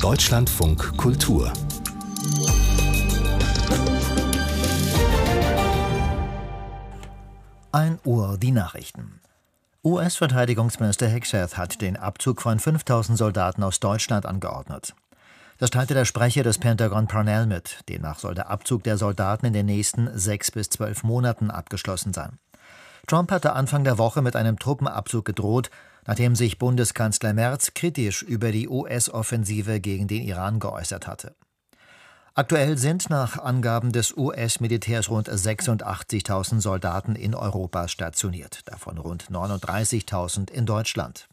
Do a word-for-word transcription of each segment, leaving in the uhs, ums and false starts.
Deutschlandfunk Kultur. ein Uhr die Nachrichten. U S-Verteidigungsminister Hegseth hat den Abzug von fünftausend Soldaten aus Deutschland angeordnet. Das teilte der Sprecher des Pentagon Parnell mit. Demnach soll der Abzug der Soldaten in den nächsten sechs bis zwölf Monaten abgeschlossen sein. Trump hatte Anfang der Woche mit einem Truppenabzug gedroht, nachdem sich Bundeskanzler Merz kritisch über die U S-Offensive gegen den Iran geäußert hatte. Aktuell sind nach Angaben des U S-Militärs rund sechsundachtzigtausend Soldaten in Europa stationiert, davon rund neununddreißigtausend in Deutschland.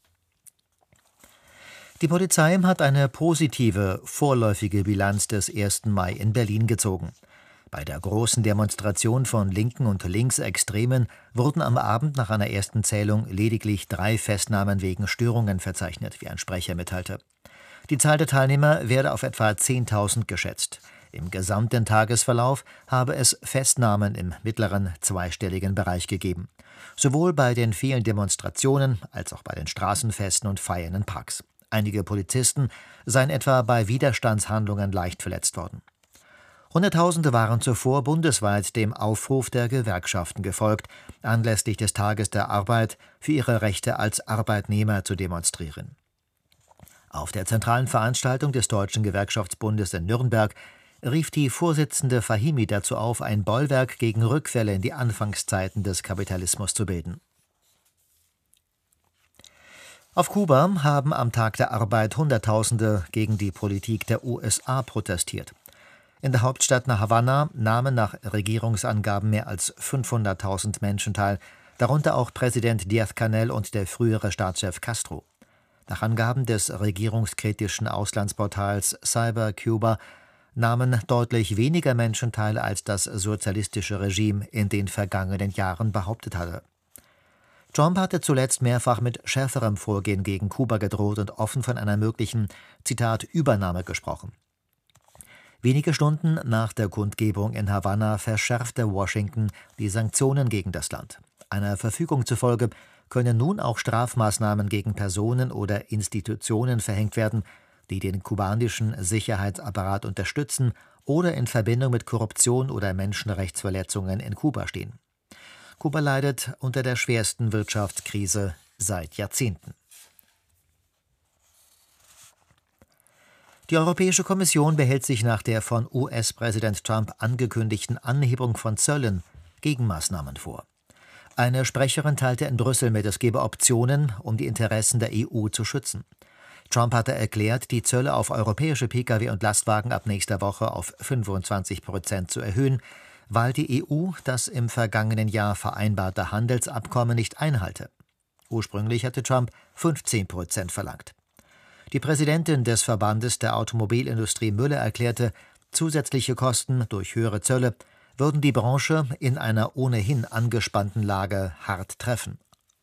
Die Polizei hat eine positive, vorläufige Bilanz des ersten Mai in Berlin gezogen. Bei der großen Demonstration von Linken und Linksextremen wurden am Abend nach einer ersten Zählung lediglich drei Festnahmen wegen Störungen verzeichnet, wie ein Sprecher mitteilte. Die Zahl der Teilnehmer werde auf etwa zehntausend geschätzt. Im gesamten Tagesverlauf habe es Festnahmen im mittleren zweistelligen Bereich gegeben. Sowohl bei den vielen Demonstrationen als auch bei den Straßenfesten und Feiern in Parks. Einige Polizisten seien etwa bei Widerstandshandlungen leicht verletzt worden. Hunderttausende waren zuvor bundesweit dem Aufruf der Gewerkschaften gefolgt, anlässlich des Tages der Arbeit für ihre Rechte als Arbeitnehmer zu demonstrieren. Auf der zentralen Veranstaltung des Deutschen Gewerkschaftsbundes in Nürnberg rief die Vorsitzende Fahimi dazu auf, ein Bollwerk gegen Rückfälle in die Anfangszeiten des Kapitalismus zu bilden. Auf Kuba haben am Tag der Arbeit Hunderttausende gegen die Politik der U S A protestiert. In der Hauptstadt Havanna nahmen nach Regierungsangaben mehr als fünfhunderttausend Menschen teil, darunter auch Präsident Díaz-Canel und der frühere Staatschef Castro. Nach Angaben des regierungskritischen Auslandsportals CyberCuba nahmen deutlich weniger Menschen teil, als das sozialistische Regime in den vergangenen Jahren behauptet hatte. Trump hatte zuletzt mehrfach mit schärferem Vorgehen gegen Kuba gedroht und offen von einer möglichen, Zitat, Übernahme gesprochen. Wenige Stunden nach der Kundgebung in Havanna verschärfte Washington die Sanktionen gegen das Land. Einer Verfügung zufolge können nun auch Strafmaßnahmen gegen Personen oder Institutionen verhängt werden, die den kubanischen Sicherheitsapparat unterstützen oder in Verbindung mit Korruption oder Menschenrechtsverletzungen in Kuba stehen. Kuba leidet unter der schwersten Wirtschaftskrise seit Jahrzehnten. Die Europäische Kommission behält sich nach der von U S-Präsident Trump angekündigten Anhebung von Zöllen Gegenmaßnahmen vor. Eine Sprecherin teilte in Brüssel mit, es gebe Optionen, um die Interessen der E U zu schützen. Trump hatte erklärt, die Zölle auf europäische Pkw und Lastwagen ab nächster Woche auf fünfundzwanzig Prozent zu erhöhen, weil die E U das im vergangenen Jahr vereinbarte Handelsabkommen nicht einhalte. Ursprünglich hatte Trump fünfzehn Prozent verlangt. Die Präsidentin des Verbandes der Automobilindustrie Müller erklärte, zusätzliche Kosten durch höhere Zölle würden die Branche in einer ohnehin angespannten Lage hart treffen.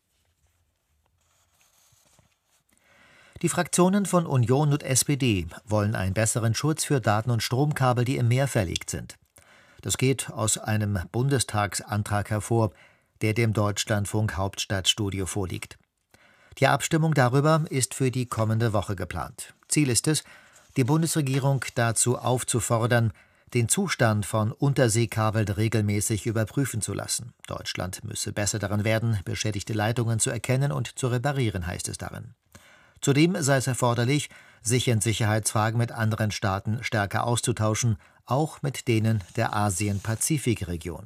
Die Fraktionen von Union und S P D wollen einen besseren Schutz für Daten- und Stromkabel, die im Meer verlegt sind. Das geht aus einem Bundestagsantrag hervor, der dem Deutschlandfunk Hauptstadtstudio vorliegt. Die Abstimmung darüber ist für die kommende Woche geplant. Ziel ist es, die Bundesregierung dazu aufzufordern, den Zustand von Unterseekabeln regelmäßig überprüfen zu lassen. Deutschland müsse besser daran werden, beschädigte Leitungen zu erkennen und zu reparieren, heißt es darin. Zudem sei es erforderlich, sich in Sicherheitsfragen mit anderen Staaten stärker auszutauschen, auch mit denen der Asien-Pazifik-Region.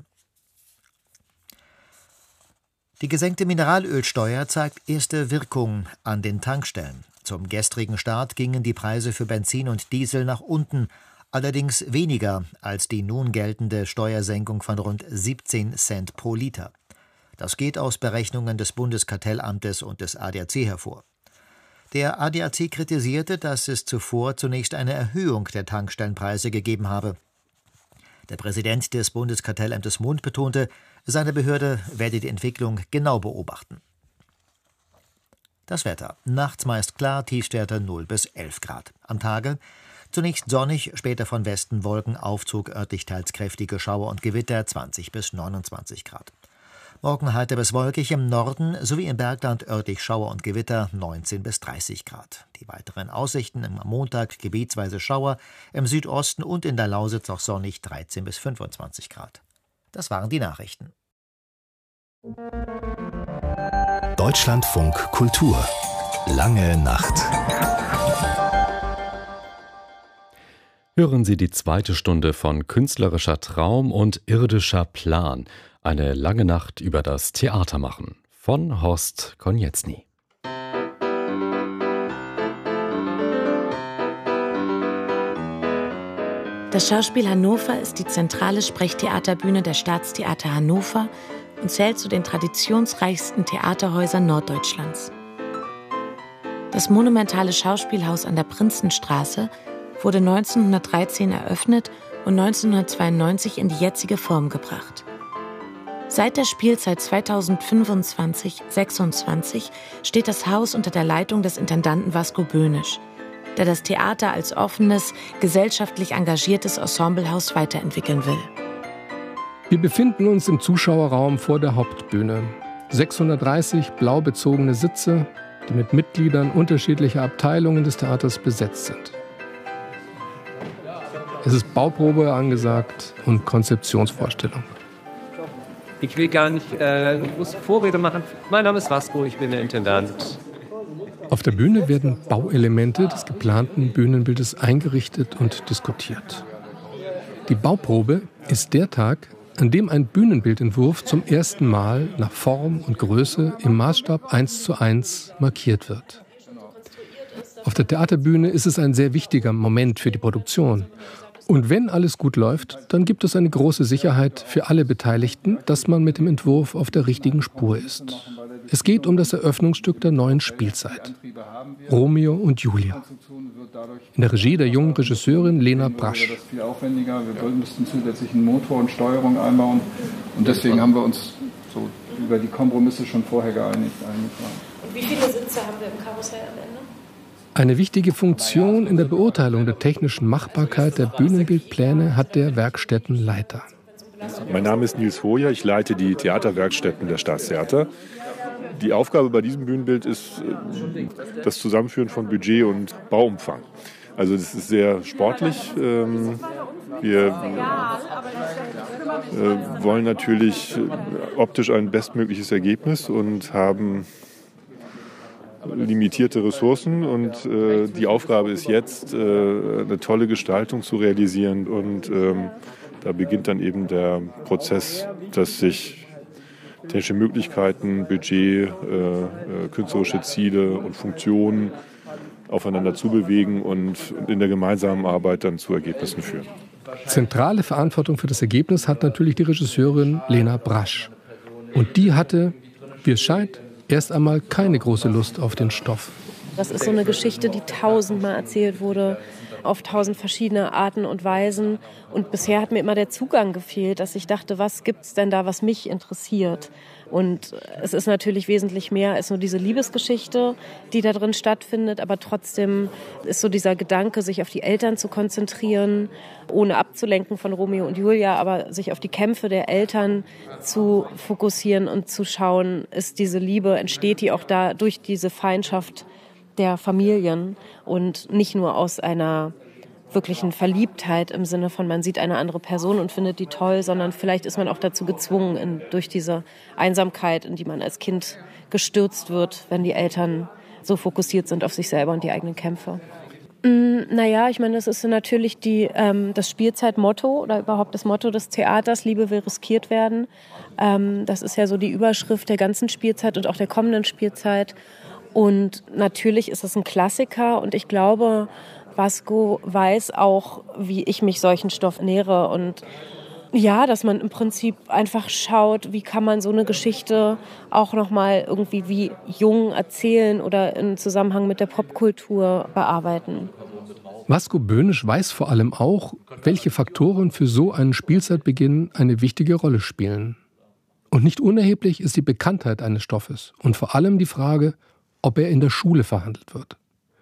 Die gesenkte Mineralölsteuer zeigt erste Wirkung an den Tankstellen. Zum gestrigen Start gingen die Preise für Benzin und Diesel nach unten, allerdings weniger als die nun geltende Steuersenkung von rund siebzehn Cent pro Liter. Das geht aus Berechnungen des Bundeskartellamtes und des A D A C hervor. Der A D A C kritisierte, dass es zuvor zunächst eine Erhöhung der Tankstellenpreise gegeben habe. Der Präsident des Bundeskartellamtes Mund betonte, seine Behörde werde die Entwicklung genau beobachten. Das Wetter. Nachts meist klar, Tiefstwerte null bis elf Grad. Am Tage zunächst sonnig, später von Westen Wolkenaufzug, örtlich teils kräftige Schauer und Gewitter zwanzig bis neunundzwanzig Grad. Morgen heiter bis wolkig, im Norden sowie im Bergland örtlich Schauer und Gewitter neunzehn bis dreißig Grad. Die weiteren Aussichten: am Montag gebietsweise Schauer, im Südosten und in der Lausitz auch sonnig dreizehn bis fünfundzwanzig Grad. Das waren die Nachrichten. Deutschlandfunk Kultur. Lange Nacht. Hören Sie die zweite Stunde von Künstlerischer Traum und irdischer Plan. Eine lange Nacht über das Theater machen. Von Horst Konietzny. Das Schauspiel Hannover ist die zentrale Sprechtheaterbühne der Staatstheater Hannover und zählt zu den traditionsreichsten Theaterhäusern Norddeutschlands. Das monumentale Schauspielhaus an der Prinzenstraße wurde neunzehnhundertdreizehn eröffnet und neunzehnhundertzweiundneunzig in die jetzige Form gebracht. Seit der Spielzeit zweitausendfünfundzwanzig sechsundzwanzig steht das Haus unter der Leitung des Intendanten Vasco Böhnisch, der das Theater als offenes, gesellschaftlich engagiertes Ensemblehaus weiterentwickeln will. Wir befinden uns im Zuschauerraum vor der Hauptbühne. sechshundertdreißig blau bezogene Sitze, die mit Mitgliedern unterschiedlicher Abteilungen des Theaters besetzt sind. Es ist Bauprobe angesagt und Konzeptionsvorstellung. Ich will gar nicht äh, große Vorrede machen. Mein Name ist Vasco, ich bin der Intendant. Auf der Bühne werden Bauelemente des geplanten Bühnenbildes eingerichtet und diskutiert. Die Bauprobe ist der Tag, an dem ein Bühnenbildentwurf zum ersten Mal nach Form und Größe im Maßstab eins zu eins markiert wird. Auf der Theaterbühne ist es ein sehr wichtiger Moment für die Produktion. Und wenn alles gut läuft, dann gibt es eine große Sicherheit für alle Beteiligten, dass man mit dem Entwurf auf der richtigen Spur ist. Es geht um das Eröffnungsstück der neuen Spielzeit, Romeo und Julia. In der Regie der jungen Regisseurin Lena Brasch. Das ist viel aufwendiger. Wir müssten zusätzlichen Motor und Steuerung einbauen. Und deswegen haben wir uns so über die Kompromisse schon vorher geeinigt. Wie viele Sitze haben wir im Karussell am Ende? Eine wichtige Funktion in der Beurteilung der technischen Machbarkeit der Bühnenbildpläne hat der Werkstättenleiter. Mein Name ist Nils Hojer, ich leite die Theaterwerkstätten der Staatstheater. Die Aufgabe bei diesem Bühnenbild ist das Zusammenführen von Budget und Bauumfang. Also das ist sehr sportlich. Wir wollen natürlich optisch ein bestmögliches Ergebnis und haben limitierte Ressourcen und äh, die Aufgabe ist jetzt, äh, eine tolle Gestaltung zu realisieren und ähm, da beginnt dann eben der Prozess, dass sich technische Möglichkeiten, Budget, äh, äh, künstlerische Ziele und Funktionen aufeinander zubewegen und in der gemeinsamen Arbeit dann zu Ergebnissen führen. Zentrale Verantwortung für das Ergebnis hat natürlich die Regisseurin Lena Brasch. Und die hatte, wie es scheint, erst einmal keine große Lust auf den Stoff. Das ist so eine Geschichte, die tausendmal erzählt wurde, auf tausend verschiedene Arten und Weisen. Und bisher hat mir immer der Zugang gefehlt, dass ich dachte, was gibt's denn da, was mich interessiert? Und es ist natürlich wesentlich mehr als nur diese Liebesgeschichte, die da drin stattfindet. Aber trotzdem ist so dieser Gedanke, sich auf die Eltern zu konzentrieren, ohne abzulenken von Romeo und Julia, aber sich auf die Kämpfe der Eltern zu fokussieren und zu schauen, ist diese Liebe, entsteht die auch da durch diese Feindschaft der Familien und nicht nur aus einer wirklichen Verliebtheit im Sinne von, man sieht eine andere Person und findet die toll, sondern vielleicht ist man auch dazu gezwungen, in, durch diese Einsamkeit, in die man als Kind gestürzt wird, wenn die Eltern so fokussiert sind auf sich selber und die eigenen Kämpfe. Mm, naja, ich meine, das ist natürlich die, ähm, das Spielzeitmotto oder überhaupt das Motto des Theaters, Liebe will riskiert werden. Ähm, das ist ja so die Überschrift der ganzen Spielzeit und auch der kommenden Spielzeit. Und natürlich ist es ein Klassiker und ich glaube, Vasco weiß auch, wie ich mich solchen Stoff nähere und ja, dass man im Prinzip einfach schaut, wie kann man so eine Geschichte auch nochmal irgendwie wie jung erzählen oder im Zusammenhang mit der Popkultur bearbeiten. Vasco Böhnisch weiß vor allem auch, welche Faktoren für so einen Spielzeitbeginn eine wichtige Rolle spielen. Und nicht unerheblich ist die Bekanntheit eines Stoffes und vor allem die Frage, ob er in der Schule verhandelt wird.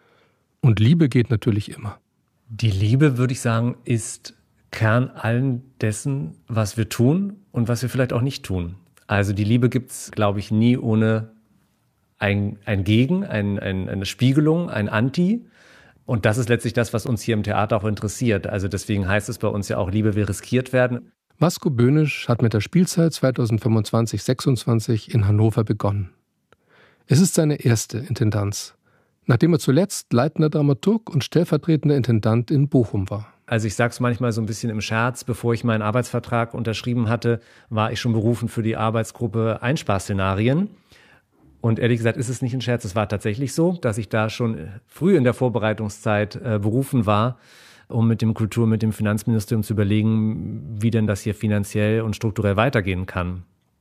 Und Liebe geht natürlich immer. Die Liebe, würde ich sagen, ist Kern allen dessen, was wir tun und was wir vielleicht auch nicht tun. Also die Liebe gibt es, glaube ich, nie ohne ein, ein Gegen, ein, ein, eine Spiegelung, ein Anti. Und das ist letztlich das, was uns hier im Theater auch interessiert. Also deswegen heißt es bei uns ja auch, Liebe will riskiert werden. Vasco Böhnisch hat mit der Spielzeit zweitausendfünfundzwanzig sechsundzwanzig in Hannover begonnen. Es ist seine erste Intendanz, nachdem er zuletzt leitender Dramaturg und stellvertretender Intendant in Bochum war. Also ich sage es manchmal so ein bisschen im Scherz, bevor ich meinen Arbeitsvertrag unterschrieben hatte, war ich schon berufen für die Arbeitsgruppe Einsparszenarien. Und ehrlich gesagt ist es nicht ein Scherz, es war tatsächlich so, dass ich da schon früh in der Vorbereitungszeit äh, berufen war, um mit dem Kultur-, mit dem Finanzministerium zu überlegen, wie denn das hier finanziell und strukturell weitergehen kann.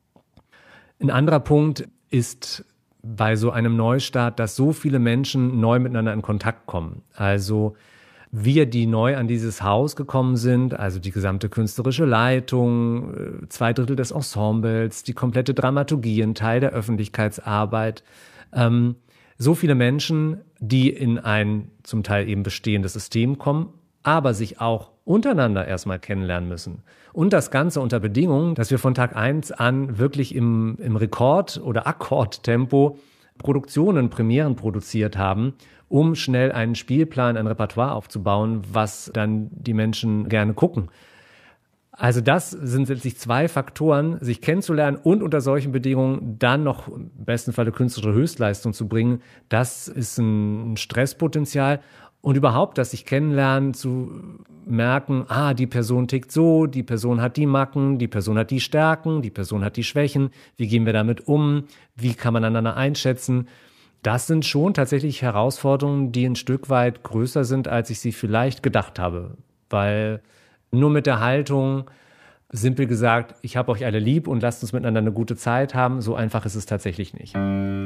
Ein anderer Punkt ist bei so einem Neustart, dass so viele Menschen neu miteinander in Kontakt kommen. Also wir, die neu an dieses Haus gekommen sind, also die gesamte künstlerische Leitung, zwei Drittel des Ensembles, die komplette Dramaturgie, ein Teil der Öffentlichkeitsarbeit, ähm, so viele Menschen, die in ein zum Teil eben bestehendes System kommen, aber sich auch untereinander erstmal kennenlernen müssen. Und das Ganze unter Bedingungen, dass wir von Tag eins an wirklich im, im Rekord- oder Akkordtempo Produktionen, Premieren produziert haben, um schnell einen Spielplan, ein Repertoire aufzubauen, was dann die Menschen gerne gucken. Also das sind letztlich zwei Faktoren, sich kennenzulernen und unter solchen Bedingungen dann noch im besten Falle künstlerische Höchstleistung zu bringen. Das ist ein Stresspotenzial. Und überhaupt, das sich kennenlernen, zu merken, ah, die Person tickt so, die Person hat die Macken, die Person hat die Stärken, die Person hat die Schwächen. Wie gehen wir damit um? Wie kann man einander einschätzen? Das sind schon tatsächlich Herausforderungen, die ein Stück weit größer sind, als ich sie vielleicht gedacht habe. Weil nur mit der Haltung, simpel gesagt, ich habe euch alle lieb und lasst uns miteinander eine gute Zeit haben, so einfach ist es tatsächlich nicht.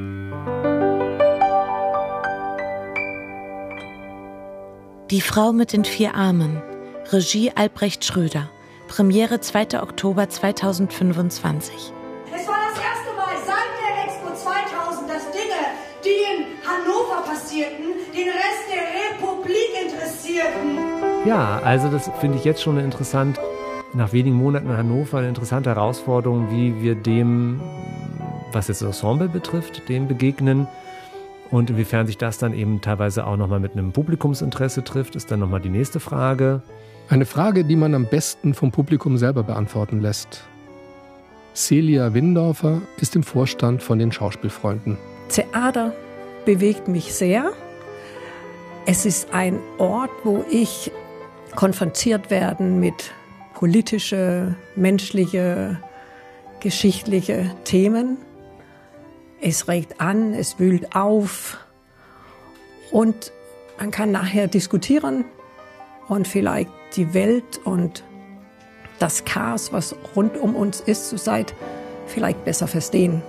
Die Frau mit den vier Armen. Regie Albrecht Schröder. Premiere zweiter Oktober zweitausendfünfundzwanzig. Es war das erste Mal seit der Expo zweitausend, dass Dinge, die in Hannover passierten, den Rest der Republik interessierten. Ja, also das finde ich jetzt schon interessant. Nach wenigen Monaten in Hannover eine interessante Herausforderung, wie wir dem, was jetzt das Ensemble betrifft, dem begegnen. Und inwiefern sich das dann eben teilweise auch nochmal mit einem Publikumsinteresse trifft, ist dann nochmal die nächste Frage. Eine Frage, die man am besten vom Publikum selber beantworten lässt. Celia Windorfer ist im Vorstand von den Schauspielfreunden. Theater bewegt mich sehr. Es ist ein Ort, wo ich konfrontiert werde mit politische, menschliche, geschichtliche Themen. Es regt an, es wühlt auf und man kann nachher diskutieren und vielleicht die Welt und das Chaos, was rund um uns ist, zurzeit vielleicht besser verstehen.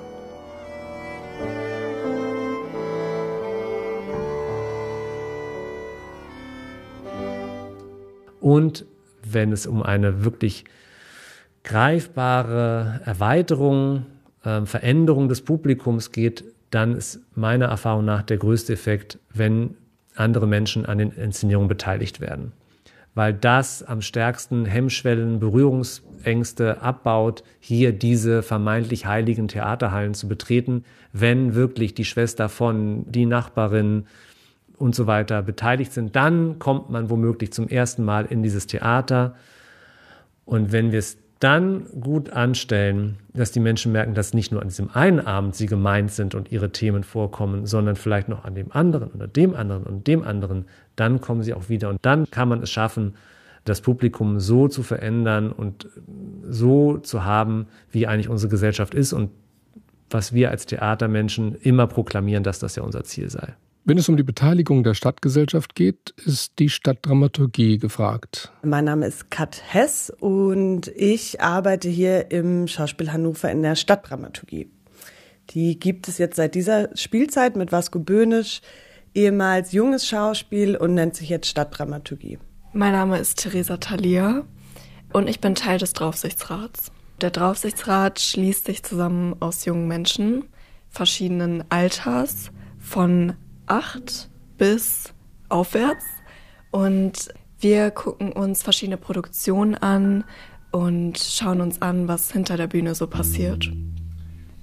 Und wenn es um eine wirklich greifbare Erweiterung, äh, Veränderung des Publikums geht, dann ist meiner Erfahrung nach der größte Effekt, wenn andere Menschen an den Inszenierungen beteiligt werden. Weil das am stärksten Hemmschwellen, Berührungsängste abbaut, hier diese vermeintlich heiligen Theaterhallen zu betreten, wenn wirklich die Schwester von, die Nachbarin und so weiter beteiligt sind, dann kommt man womöglich zum ersten Mal in dieses Theater. Und wenn wir es dann gut anstellen, dass die Menschen merken, dass nicht nur an diesem einen Abend sie gemeint sind und ihre Themen vorkommen, sondern vielleicht noch an dem anderen oder dem anderen und dem anderen, dann kommen sie auch wieder. Und dann kann man es schaffen, das Publikum so zu verändern und so zu haben, wie eigentlich unsere Gesellschaft ist und was wir als Theatermenschen immer proklamieren, dass das ja unser Ziel sei. Wenn es um die Beteiligung der Stadtgesellschaft geht, ist die Stadtdramaturgie gefragt. Mein Name ist Kat Hess und ich arbeite hier im Schauspiel Hannover in der Stadtdramaturgie. Die gibt es jetzt seit dieser Spielzeit mit Vasco Böhnisch, ehemals junges Schauspiel und nennt sich jetzt Stadtdramaturgie. Mein Name ist Theresa Thalia und ich bin Teil des Draufsichtsrats. Der Draufsichtsrat schließt sich zusammen aus jungen Menschen verschiedenen Alters, von acht bis aufwärts. Und wir gucken uns verschiedene Produktionen an und schauen uns an, was hinter der Bühne so passiert.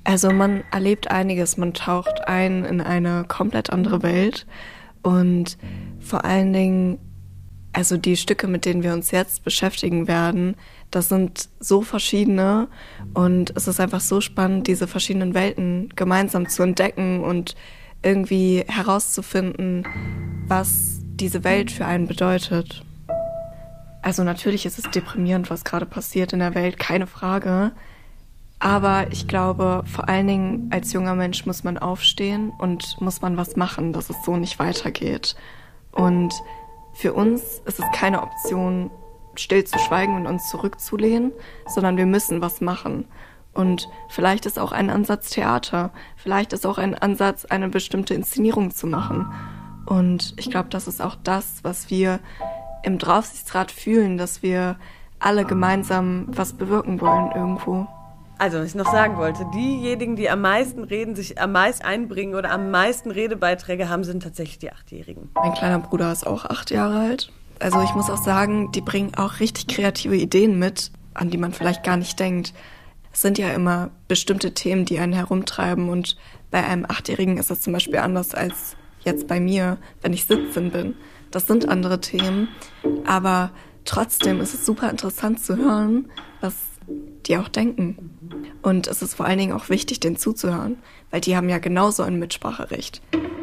Also man erlebt einiges, man taucht ein in eine komplett andere Welt und vor allen Dingen, also die Stücke, mit denen wir uns jetzt beschäftigen werden, das sind so verschiedene und es ist einfach so spannend, diese verschiedenen Welten gemeinsam zu entdecken und irgendwie herauszufinden, was diese Welt für einen bedeutet. Also natürlich ist es deprimierend, was gerade passiert in der Welt, keine Frage. Aber ich glaube, vor allen Dingen als junger Mensch muss man aufstehen und muss man was machen, dass es so nicht weitergeht. Und für uns ist es keine Option, still zu schweigen und uns zurückzulehnen, sondern wir müssen was machen. Und vielleicht ist auch ein Ansatz Theater, vielleicht ist auch ein Ansatz, eine bestimmte Inszenierung zu machen. Und ich glaube, das ist auch das, was wir im Draufsichtsrat fühlen, dass wir alle gemeinsam was bewirken wollen irgendwo. Also, was ich noch sagen wollte, diejenigen, die am meisten reden, sich am meisten einbringen oder am meisten Redebeiträge haben, sind tatsächlich die Achtjährigen. Mein kleiner Bruder ist auch acht Jahre alt. Also ich muss auch sagen, die bringen auch richtig kreative Ideen mit, an die man vielleicht gar nicht denkt. Es sind ja immer bestimmte Themen, die einen herumtreiben und bei einem Achtjährigen ist das zum Beispiel anders als jetzt bei mir, wenn ich sitzend bin. Das sind andere Themen, aber trotzdem ist es super interessant zu hören, was die auch denken. Und es ist vor allen Dingen auch wichtig, denen zuzuhören, weil die haben ja genauso ein Mitspracherecht.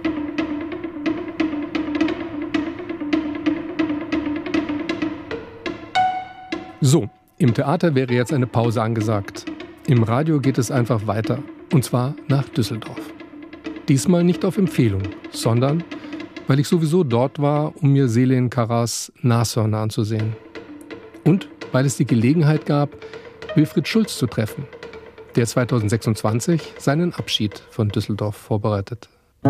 So, im Theater wäre jetzt eine Pause angesagt. Im Radio geht es einfach weiter, und zwar nach Düsseldorf. Diesmal nicht auf Empfehlung, sondern weil ich sowieso dort war, um mir Selin Karas Nashörner anzusehen. Und weil es die Gelegenheit gab, Wilfried Schulz zu treffen, der zweitausendsechsundzwanzig seinen Abschied von Düsseldorf vorbereitet.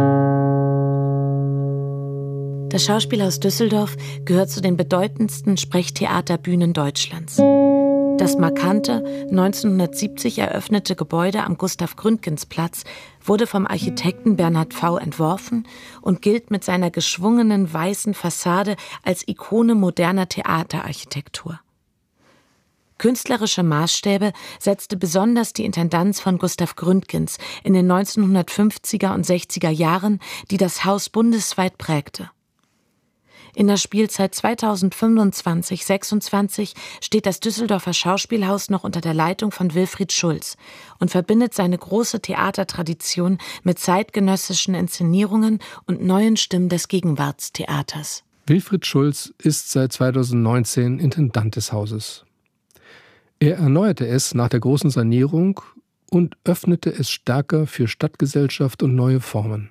Das Schauspiel aus Düsseldorf gehört zu den bedeutendsten Sprechtheaterbühnen Deutschlands. Das markante, neunzehnhundertsiebzig eröffnete Gebäude am Gustav-Gründgens-Platz wurde vom Architekten Bernhard Pfau entworfen und gilt mit seiner geschwungenen weißen Fassade als Ikone moderner Theaterarchitektur. Künstlerische Maßstäbe setzte besonders die Intendanz von Gustav Gründgens in den neunzehnhundertfünfziger und sechziger Jahren, die das Haus bundesweit prägte. In der Spielzeit zweitausendfünfundzwanzig sechsundzwanzig steht das Düsseldorfer Schauspielhaus noch unter der Leitung von Wilfried Schulz und verbindet seine große Theatertradition mit zeitgenössischen Inszenierungen und neuen Stimmen des Gegenwartstheaters. Wilfried Schulz ist seit zweitausendneunzehn Intendant des Hauses. Er erneuerte es nach der großen Sanierung und öffnete es stärker für Stadtgesellschaft und neue Formen.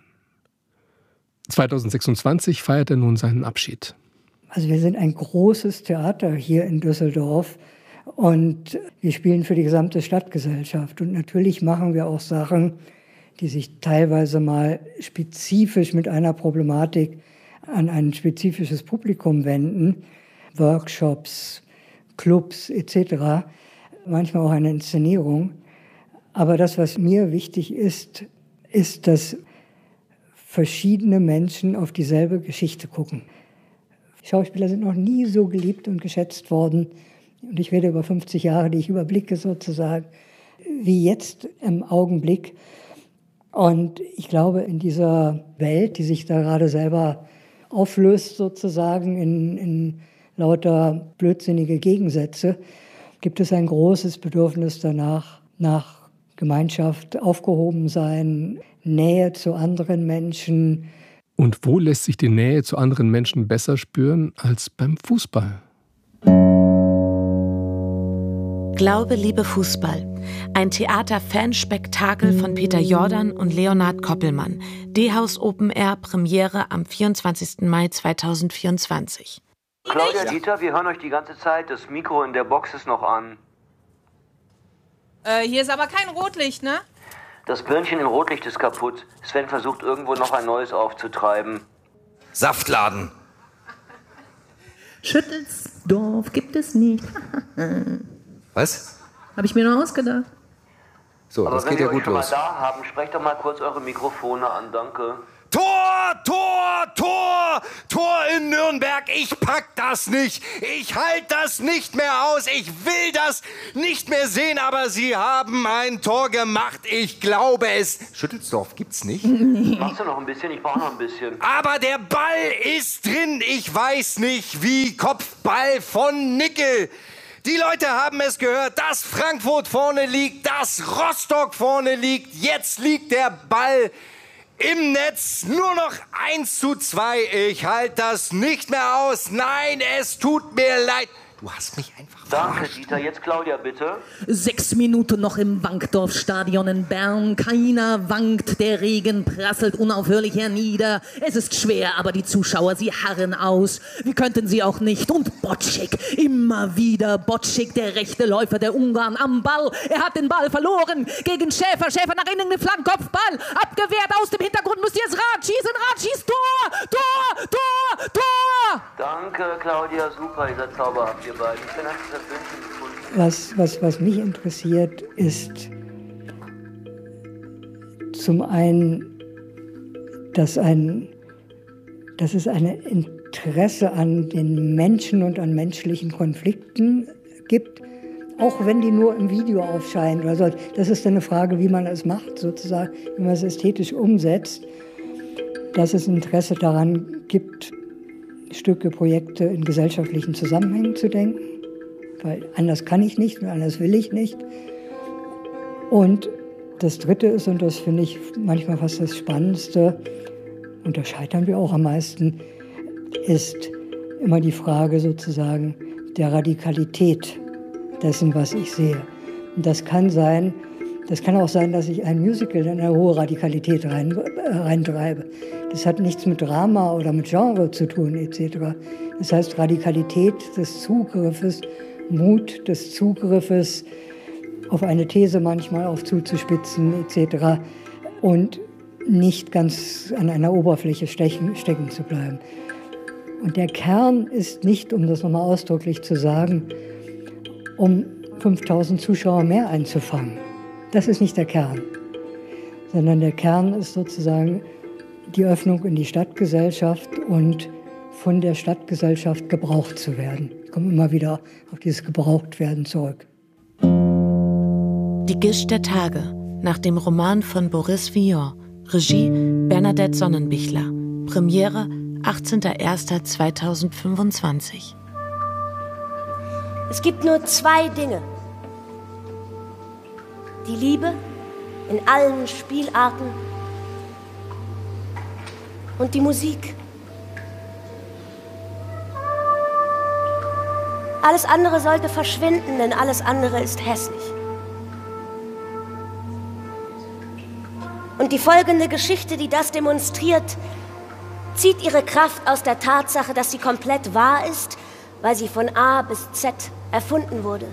zweitausendsechsundzwanzig feiert er nun seinen Abschied. Also wir sind ein großes Theater hier in Düsseldorf und wir spielen für die gesamte Stadtgesellschaft. Und natürlich machen wir auch Sachen, die sich teilweise mal spezifisch mit einer Problematik an ein spezifisches Publikum wenden. Workshops, Clubs et cetera. Manchmal auch eine Inszenierung. Aber das, was mir wichtig ist, ist, dass verschiedene Menschen auf dieselbe Geschichte gucken. Schauspieler sind noch nie so geliebt und geschätzt worden, und ich rede über fünfzig Jahre, die ich überblicke sozusagen, wie jetzt im Augenblick. Und ich glaube, in dieser Welt, die sich da gerade selber auflöst sozusagen in, in lauter blödsinnige Gegensätze, gibt es ein großes Bedürfnis danach, nach Gemeinschaft, aufgehoben sein, Nähe zu anderen Menschen. Und wo lässt sich die Nähe zu anderen Menschen besser spüren als beim Fußball? Glaube, Liebe, Fußball. Ein Theater-Fanspektakel von Peter Jordan und Leonhard Koppelmann. D-Haus Open Air, Premiere am vierundzwanzigsten Mai zweitausendvierundzwanzig. Claudia, Dieter, wir hören euch die ganze Zeit. Das Mikro in der Box ist noch an. Äh, hier ist aber kein Rotlicht, ne? Das Birnchen im Rotlicht ist kaputt. Sven versucht irgendwo noch ein neues aufzutreiben. Saftladen. Schüttelsdorf gibt es nicht. Was? Habe ich mir noch ausgedacht. So, Aber das wenn geht wir ja euch gut schon los. mal da haben, sprecht doch mal kurz eure Mikrofone an, danke. Tor, Tor, Tor, Tor in Nürnberg. Sonnenberg, ich pack das nicht. Ich halte das nicht mehr aus. Ich will das nicht mehr sehen, aber Sie haben ein Tor gemacht. Ich glaube es. Schüttelsdorf gibt's nicht. Machst du noch ein bisschen? Ich brauche noch ein bisschen. Aber der Ball ist drin. Ich weiß nicht wie. Kopfball von Nickel. Die Leute haben es gehört, dass Frankfurt vorne liegt, dass Rostock vorne liegt. Jetzt liegt der Ball im Netz. Nur noch eins zu zwei. Ich halte das nicht mehr aus. Nein, es tut mir leid. Du hast mich einfach Danke, verarscht. Dieter. Jetzt Claudia, bitte. Sechs Minuten noch im Wankdorf-Stadion in Bern. Keiner wankt, der Regen prasselt unaufhörlich hernieder. Es ist schwer, aber die Zuschauer, sie harren aus. Wie könnten sie auch nicht? Und Bocik, immer wieder Bocik, der rechte Läufer der Ungarn am Ball. Er hat den Ball verloren gegen Schäfer. Schäfer nach innen, den Flankenkopfball. Abgewehrt aus dem Hintergrund, müsst ihr es Rad schießen. Rad schießt Tor, Tor, Tor, Tor. Danke, Claudia. Super, ihr seid zauberhaft, ihr beiden. Ich bin einfach das Wünschen gefunden. Was, was, was mich interessiert, ist zum einen, dass, ein, dass es ein Interesse an den Menschen und an menschlichen Konflikten gibt, auch wenn die nur im Video aufscheinen oder so. Das ist dann eine Frage, wie man es macht, sozusagen, wie man es ästhetisch umsetzt, dass es Interesse daran gibt, Stücke, Projekte in gesellschaftlichen Zusammenhängen zu denken, weil anders kann ich nicht und anders will ich nicht. Und das Dritte ist, und das finde ich manchmal fast das Spannendste, und da scheitern wir auch am meisten, ist immer die Frage sozusagen der Radikalität dessen, was ich sehe. Und das kann sein, das kann auch sein, dass ich ein Musical in eine hohe Radikalität rein, äh, reintreibe. Das hat nichts mit Drama oder mit Genre zu tun, et cetera. Das heißt Radikalität des Zugriffes, Mut des Zugriffes, auf eine These manchmal auch zuzuspitzen, et cetera. Und nicht ganz an einer Oberfläche stechen, stecken zu bleiben. Und der Kern ist nicht, um das nochmal ausdrücklich zu sagen, um fünftausend Zuschauer mehr einzufangen. Das ist nicht der Kern, sondern der Kern ist sozusagen die Öffnung in die Stadtgesellschaft und von der Stadtgesellschaft gebraucht zu werden. Ich komme immer wieder auf dieses Gebrauchtwerden zurück. Die Gischt der Tage, nach dem Roman von Boris Vian, Regie Bernadette Sonnenbichler, Premiere achtzehnter erster zweitausendfünfundzwanzig. Es gibt nur zwei Dinge. Die Liebe in allen Spielarten und die Musik. Alles andere sollte verschwinden, denn alles andere ist hässlich. Und die folgende Geschichte, die das demonstriert, zieht ihre Kraft aus der Tatsache, dass sie komplett wahr ist, weil sie von A bis Z erfunden wurde.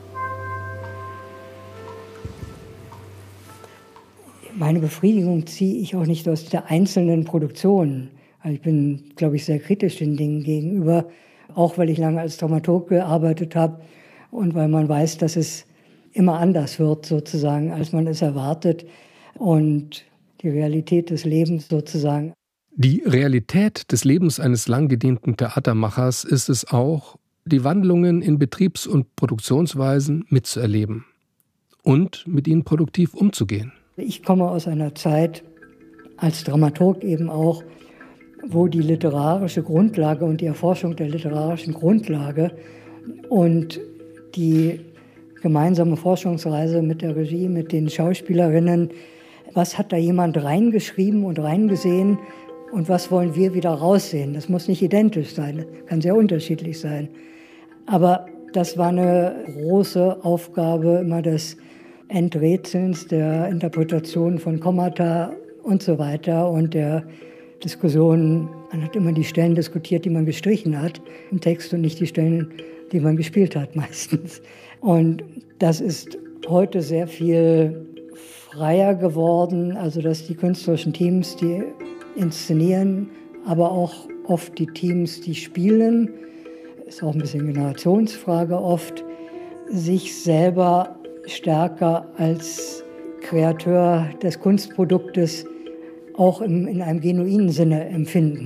Meine Befriedigung ziehe ich auch nicht aus der einzelnen Produktion. Also ich bin, glaube ich, sehr kritisch den Dingen gegenüber, auch weil ich lange als Dramaturg gearbeitet habe und weil man weiß, dass es immer anders wird, sozusagen, als man es erwartet. Und die Realität des Lebens sozusagen. Die Realität des Lebens eines langgedienten Theatermachers ist es auch, die Wandlungen in Betriebs- und Produktionsweisen mitzuerleben und mit ihnen produktiv umzugehen. Ich komme aus einer Zeit, als Dramaturg eben auch, wo die literarische Grundlage und die Erforschung der literarischen Grundlage und die gemeinsame Forschungsreise mit der Regie, mit den Schauspielerinnen, was hat da jemand reingeschrieben und reingesehen und was wollen wir wieder raussehen? Das muss nicht identisch sein, kann sehr unterschiedlich sein. Aber das war eine große Aufgabe immer des Enträtselns, der Interpretation von Kommata und so weiter und der Diskussionen. Man hat immer die Stellen diskutiert, die man gestrichen hat im Text und nicht die Stellen, die man gespielt hat meistens. Und das ist heute sehr viel freier geworden, also dass die künstlerischen Teams, die inszenieren, aber auch oft die Teams, die spielen, ist auch ein bisschen Generationsfrage oft, sich selber stärker als Kreateur des Kunstproduktes auch im, in einem genuinen Sinne empfinden.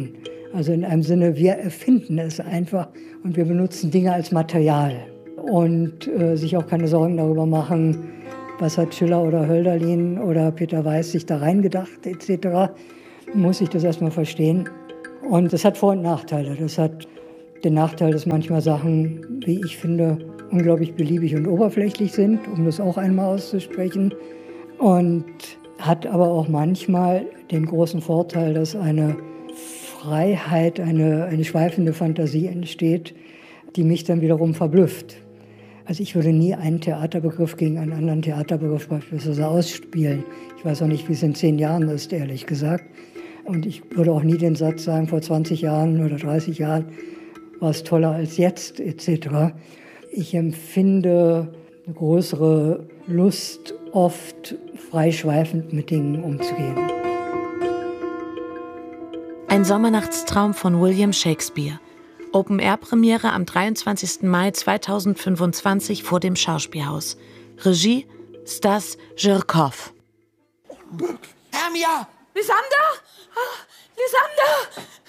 Also in einem Sinne, wir erfinden es einfach und wir benutzen Dinge als Material. Und äh, sich auch keine Sorgen darüber machen, was hat Schiller oder Hölderlin oder Peter Weiß sich da reingedacht et cetera. Muss ich das erstmal verstehen. Und das hat Vor- und Nachteile. Das hat den Nachteil, dass manchmal Sachen, wie ich finde, unglaublich beliebig und oberflächlich sind, um das auch einmal auszusprechen. Und hat aber auch manchmal den großen Vorteil, dass eine Freiheit, eine, eine schweifende Fantasie entsteht, die mich dann wiederum verblüfft. Also ich würde nie einen Theaterbegriff gegen einen anderen Theaterbegriff beispielsweise ausspielen. Ich weiß auch nicht, wie es in zehn Jahren ist, ehrlich gesagt. Und ich würde auch nie den Satz sagen, vor zwanzig Jahren oder dreißig Jahren war es toller als jetzt, et cetera. Ich empfinde eine größere Lust, oft freischweifend mit Dingen umzugehen. Ein Sommernachtstraum von William Shakespeare. Open-Air-Premiere am dreiundzwanzigsten Mai zweitausendfünfundzwanzig vor dem Schauspielhaus. Regie Stas Žirkov. Hermia! Lysander! Lysander!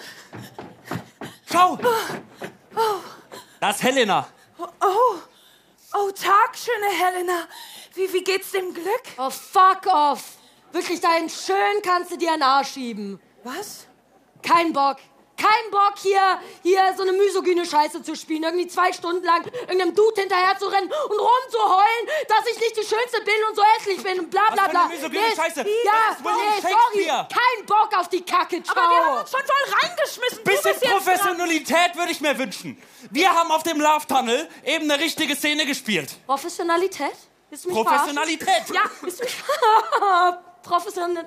Schau! Oh. Das ist Helena. Oh, oh. Oh, Tag, schöne Helena. Wie, wie geht's dem Glück? Oh, fuck off. Wirklich, dahin schön kannst du dir einen Arsch schieben. Was? Kein Bock. Kein Bock, hier, hier so eine misogyne Scheiße zu spielen. Irgendwie zwei Stunden lang irgendeinem Dude hinterher zu rennen und rumzuheulen, dass ich nicht die Schönste bin und so hässlich bin und bla bla bla. Was für eine misogyne Scheiße? Ja, das ist William nee, Shakespeare. sorry. Kein Bock auf die Kacke, ciao. Aber wir haben uns schon voll reingeschmissen. Bisschen Professionalität würde ich mir wünschen. Wir haben auf dem Love Tunnel eben eine richtige Szene gespielt. Professionalität? Willst du mich Professionalität? verarschen? Ja, willst du mich professionell.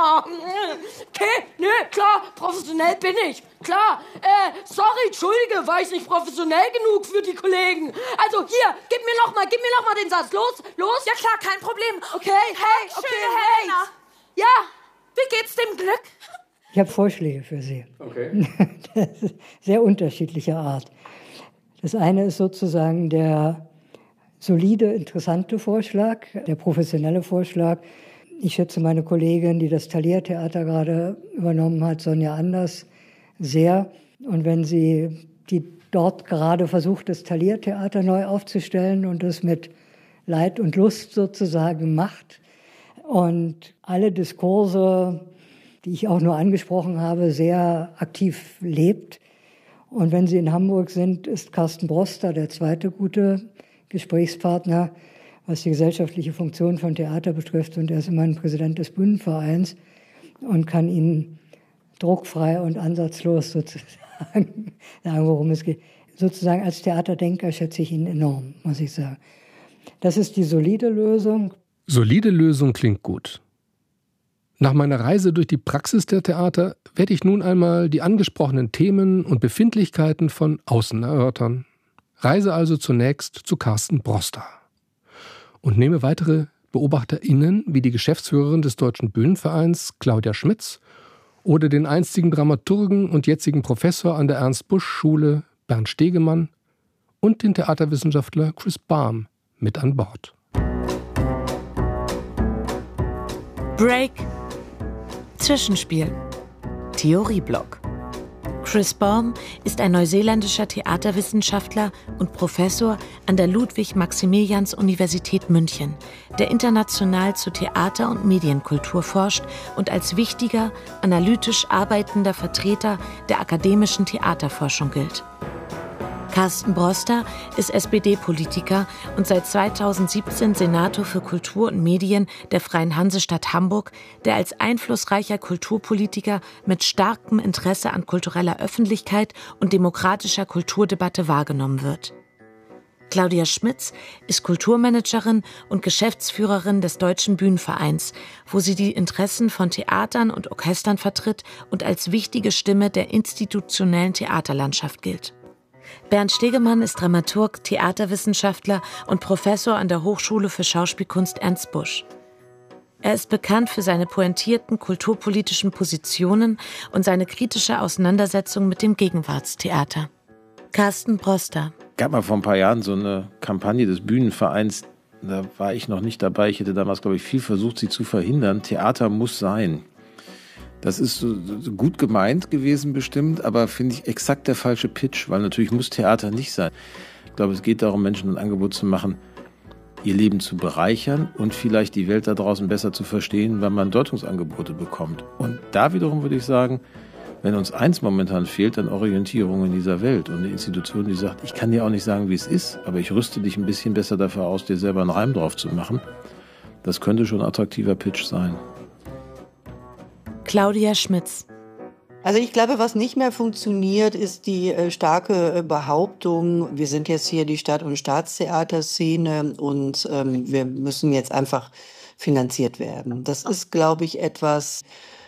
Okay, nö, klar, professionell bin ich. Klar, äh, sorry, Entschuldige, war ich nicht professionell genug für die Kollegen. Also hier, gib mir noch mal, gib mir noch mal den Satz. Los, los. Ja klar, kein Problem. Okay, hey, okay, hey. Ja, wie geht's dem Glück? Ich habe Vorschläge für Sie. Okay. Sehr unterschiedlicher Art. Das eine ist sozusagen der solide, interessante Vorschlag, der professionelle Vorschlag. Ich schätze meine Kollegin, die das Thalia-Theater gerade übernommen hat, Sonja Anders, sehr. Und wenn sie die dort gerade versucht, das Thalia-Theater neu aufzustellen und das mit Leid und Lust sozusagen macht und alle Diskurse, die ich auch nur angesprochen habe, sehr aktiv lebt. Und wenn Sie in Hamburg sind, ist Carsten Broster der zweite gute Gesprächspartner, was die gesellschaftliche Funktion von Theater betrifft. Und er ist immerhin Präsident des Bühnenvereins und kann Ihnen druckfrei und ansatzlos sozusagen sagen, worum es geht. Sozusagen als Theaterdenker schätze ich ihn enorm, muss ich sagen. Das ist die solide Lösung. Solide Lösung klingt gut. Nach meiner Reise durch die Praxis der Theater werde ich nun einmal die angesprochenen Themen und Befindlichkeiten von außen erörtern. Reise also zunächst zu Carsten Broster und nehme weitere BeobachterInnen wie die Geschäftsführerin des Deutschen Bühnenvereins Claudia Schmitz oder den einstigen Dramaturgen und jetzigen Professor an der Ernst-Busch-Schule Bernd Stegemann und den Theaterwissenschaftler Chris Balm mit an Bord. Break. Zwischenspiel. Theorieblock. Chris Balm ist ein neuseeländischer Theaterwissenschaftler und Professor an der Ludwig-Maximilians-Universität München, der international zu Theater- und Medienkultur forscht und als wichtiger, analytisch arbeitender Vertreter der akademischen Theaterforschung gilt. Carsten Broster ist S P D-Politiker und seit zweitausendsiebzehn Senator für Kultur und Medien der Freien Hansestadt Hamburg, der als einflussreicher Kulturpolitiker mit starkem Interesse an kultureller Öffentlichkeit und demokratischer Kulturdebatte wahrgenommen wird. Claudia Schmitz ist Kulturmanagerin und Geschäftsführerin des Deutschen Bühnenvereins, wo sie die Interessen von Theatern und Orchestern vertritt und als wichtige Stimme der institutionellen Theaterlandschaft gilt. Bernd Stegemann ist Dramaturg, Theaterwissenschaftler und Professor an der Hochschule für Schauspielkunst Ernst Busch. Er ist bekannt für seine pointierten kulturpolitischen Positionen und seine kritische Auseinandersetzung mit dem Gegenwartstheater. Carsten Broster. Es gab mal vor ein paar Jahren so eine Kampagne des Bühnenvereins, da war ich noch nicht dabei. Ich hätte damals, glaube ich, viel versucht, sie zu verhindern. Theater muss sein. Das ist so, so gut gemeint gewesen bestimmt, aber finde ich exakt der falsche Pitch, weil natürlich muss Theater nicht sein. Ich glaube, es geht darum, Menschen ein Angebot zu machen, ihr Leben zu bereichern und vielleicht die Welt da draußen besser zu verstehen, wenn man Deutungsangebote bekommt. Und da wiederum würde ich sagen, wenn uns eins momentan fehlt, dann Orientierung in dieser Welt und eine Institution, die sagt, ich kann dir auch nicht sagen, wie es ist, aber ich rüste dich ein bisschen besser dafür aus, dir selber einen Reim drauf zu machen. Das könnte schon ein attraktiver Pitch sein. Claudia Schmitz. Also ich glaube, was nicht mehr funktioniert, ist die äh, starke äh, Behauptung, wir sind jetzt hier die Stadt- und Staatstheaterszene und ähm, wir müssen jetzt einfach finanziert werden. Das ist, glaube ich, etwas,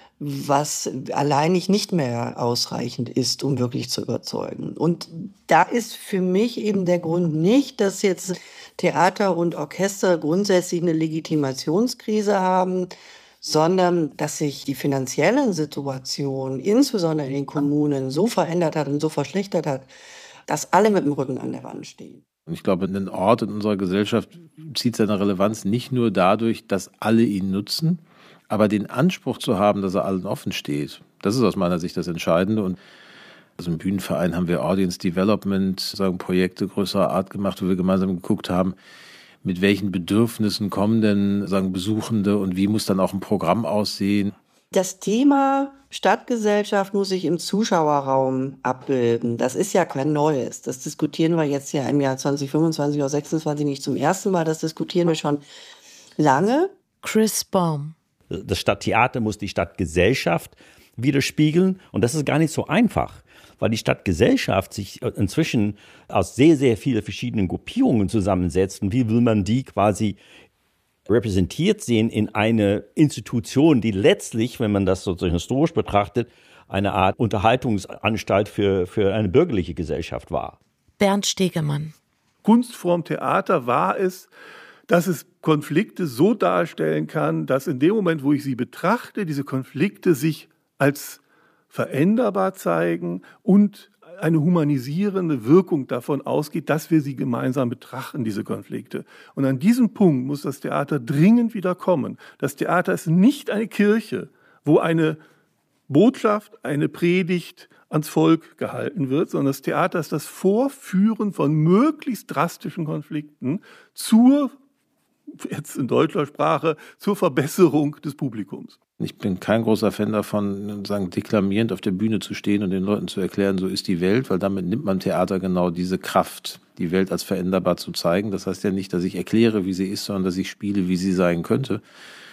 was alleinig nicht mehr ausreichend ist, um wirklich zu überzeugen. Und da ist für mich eben der Grund nicht, dass jetzt Theater und Orchester grundsätzlich eine Legitimationskrise haben, sondern dass sich die finanzielle Situation, insbesondere in den Kommunen, so verändert hat und so verschlechtert hat, dass alle mit dem Rücken an der Wand stehen. Ich glaube, ein Ort in unserer Gesellschaft zieht seine Relevanz nicht nur dadurch, dass alle ihn nutzen, aber den Anspruch zu haben, dass er allen offen steht. Das ist aus meiner Sicht das Entscheidende. Und also im Bühnenverein haben wir Audience Development, sagen Projekte größerer Art gemacht, wo wir gemeinsam geguckt haben, mit welchen Bedürfnissen kommen denn, sagen Besuchende und wie muss dann auch ein Programm aussehen? Das Thema Stadtgesellschaft muss sich im Zuschauerraum abbilden. Das ist ja kein Neues. Das diskutieren wir jetzt ja im Jahr zwanzig fünfundzwanzig oder sechsundzwanzig nicht zum ersten Mal. Das diskutieren wir schon lange. Chris Baum. Das Stadttheater muss die Stadtgesellschaft widerspiegeln und das ist gar nicht so einfach, weil die Stadtgesellschaft sich inzwischen aus sehr, sehr vielen verschiedenen Gruppierungen zusammensetzt. Und wie will man die quasi repräsentiert sehen in eine Institution, die letztlich, wenn man das sozusagen historisch betrachtet, eine Art Unterhaltungsanstalt für, für eine bürgerliche Gesellschaft war. Bernd Stegemann. Kunstform Theater war es, dass es Konflikte so darstellen kann, dass in dem Moment, wo ich sie betrachte, diese Konflikte sich als veränderbar zeigen und eine humanisierende Wirkung davon ausgeht, dass wir sie gemeinsam betrachten, diese Konflikte. Und an diesem Punkt muss das Theater dringend wieder kommen. Das Theater ist nicht eine Kirche, wo eine Botschaft, eine Predigt ans Volk gehalten wird, sondern das Theater ist das Vorführen von möglichst drastischen Konflikten zur, jetzt in deutscher Sprache, zur Verbesserung des Publikums. Ich bin kein großer Fan davon, sagen, deklamierend auf der Bühne zu stehen und den Leuten zu erklären, so ist die Welt, weil damit nimmt man Theater genau diese Kraft, die Welt als veränderbar zu zeigen. Das heißt ja nicht, dass ich erkläre, wie sie ist, sondern dass ich spiele, wie sie sein könnte.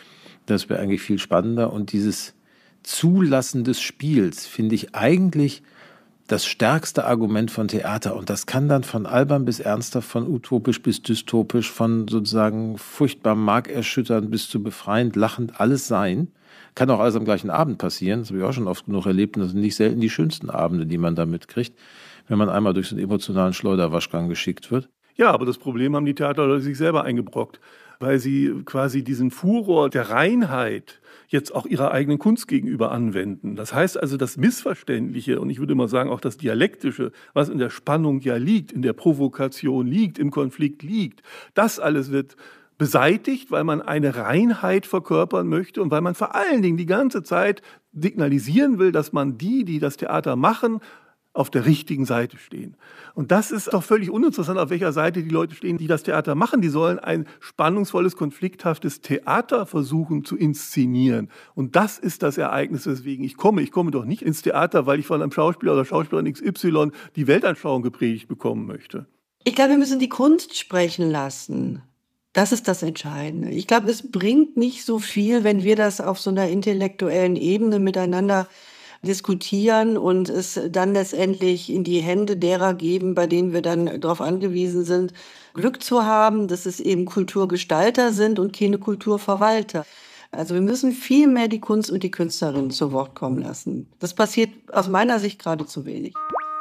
Das wäre eigentlich viel spannender. Und dieses Zulassen des Spiels finde ich eigentlich das stärkste Argument von Theater. Und das kann dann von albern bis ernsthaft, von utopisch bis dystopisch, von sozusagen furchtbar markerschütternd bis zu befreiend, lachend alles sein. Kann auch alles am gleichen Abend passieren. Das habe ich auch schon oft genug erlebt. Und das sind nicht selten die schönsten Abende, die man da mitkriegt, wenn man einmal durch so einen emotionalen Schleuderwaschgang geschickt wird. Ja, aber das Problem haben die Theaterleute sich selber eingebrockt, weil sie quasi diesen Furor der Reinheit jetzt auch ihrer eigenen Kunst gegenüber anwenden. Das heißt also, das Missverständliche und ich würde mal sagen auch das Dialektische, was in der Spannung ja liegt, in der Provokation liegt, im Konflikt liegt, das alles wird beseitigt, weil man eine Reinheit verkörpern möchte und weil man vor allen Dingen die ganze Zeit signalisieren will, dass man die, die das Theater machen, auf der richtigen Seite stehen. Und das ist auch völlig uninteressant, auf welcher Seite die Leute stehen, die das Theater machen. Die sollen ein spannungsvolles, konflikthaftes Theater versuchen zu inszenieren. Und das ist das Ereignis, weswegen ich komme. Ich komme doch nicht ins Theater, weil ich von einem Schauspieler oder Schauspielerin X Y die Weltanschauung gepredigt bekommen möchte. Ich glaube, wir müssen die Kunst sprechen lassen. Das ist das Entscheidende. Ich glaube, es bringt nicht so viel, wenn wir das auf so einer intellektuellen Ebene miteinander diskutieren und es dann letztendlich in die Hände derer geben, bei denen wir dann darauf angewiesen sind, Glück zu haben, dass es eben Kulturgestalter sind und keine Kulturverwalter. Also wir müssen viel mehr die Kunst und die Künstlerinnen zu Wort kommen lassen. Das passiert aus meiner Sicht gerade zu wenig.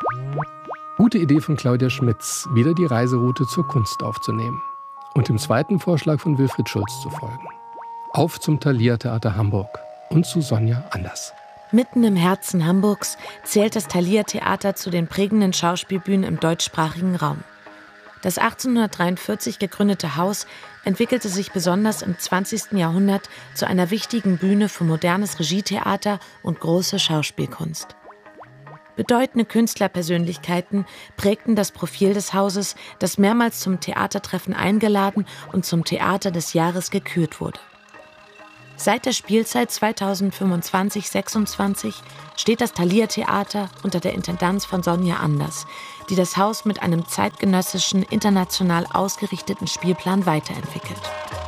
Gute Idee von Claudia Schmitz, wieder die Reiseroute zur Kunst aufzunehmen. Und dem zweiten Vorschlag von Wilfried Schulz zu folgen. Auf zum Thalia Theater Hamburg und zu Sonja Anders. Mitten im Herzen Hamburgs zählt das Thalia Theater zu den prägenden Schauspielbühnen im deutschsprachigen Raum. Das achtzehnhundertdreiundvierzig gegründete Haus entwickelte sich besonders im zwanzigsten Jahrhundert zu einer wichtigen Bühne für modernes Regietheater und große Schauspielkunst. Bedeutende Künstlerpersönlichkeiten prägten das Profil des Hauses, das mehrmals zum Theatertreffen eingeladen und zum Theater des Jahres gekürt wurde. Seit der Spielzeit zweitausendfünfundzwanzig sechsundzwanzig steht das Thalia Theater unter der Intendanz von Sonja Anders, die das Haus mit einem zeitgenössischen, international ausgerichteten Spielplan weiterentwickelt.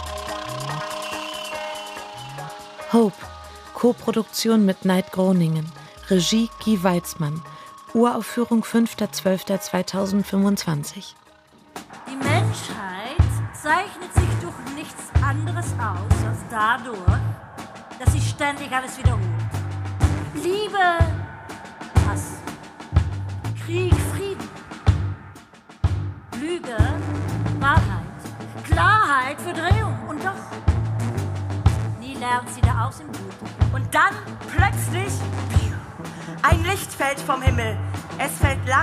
Hope, Co-Produktion mit Neid Groningen, Regie Guy Weitzmann, Uraufführung fünfter zwölfter zweitausendfünfundzwanzig. Die Menschheit zeichnet sich durch nichts anderes aus als dadurch, dass sie ständig alles wiederholt. Liebe, Hass, Krieg, Frieden, Lüge, Wahrheit, Klarheit, Verdrehung und doch nie lernt sie da aus im Blut. Und dann plötzlich ein Licht fällt vom Himmel. Es fällt lang